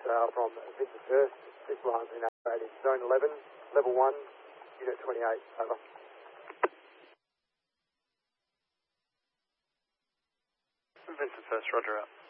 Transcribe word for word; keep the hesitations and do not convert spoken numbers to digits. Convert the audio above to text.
uh, from Vincent Hurst. This line's been activated. Zone eleven, level one, unit twenty-eight, over. Vincent Hurst, roger out.